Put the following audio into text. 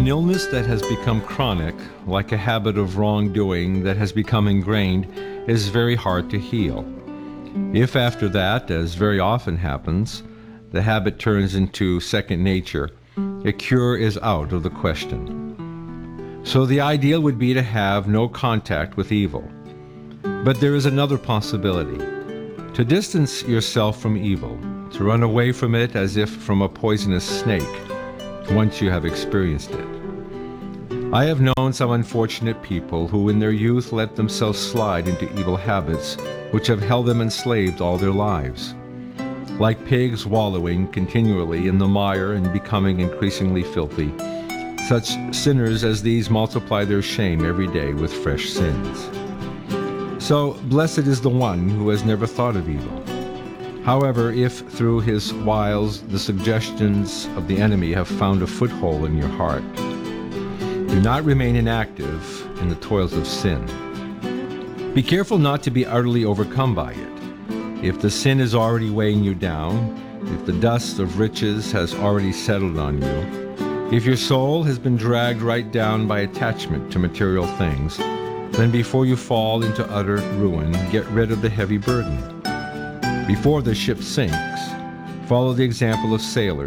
An illness that has become chronic, like a habit of wrongdoing that has become ingrained, is very hard to heal. If after that, as very often happens, the habit turns into second nature, a cure is out of the question. So the ideal would be to have no contact with evil. But there is another possibility: to distance yourself from evil, to run away from it as if from a poisonous snake, once you have experienced it. I have known some unfortunate people who in their youth let themselves slide into evil habits which have held them enslaved all their lives. Like pigs wallowing continually in the mire and becoming increasingly filthy, such sinners as these multiply their shame every day with fresh sins. So blessed is the one who has never thought of evil. However, if through his wiles the suggestions of the enemy have found a foothold in your heart, do not remain inactive in the toils of sin. Be careful not to be utterly overcome by it. If the sin is already weighing you down, if the dust of riches has already settled on you, if your soul has been dragged right down by attachment to material things, then before you fall into utter ruin, get rid of the heavy burden. Before the ship sinks, follow the example of sailors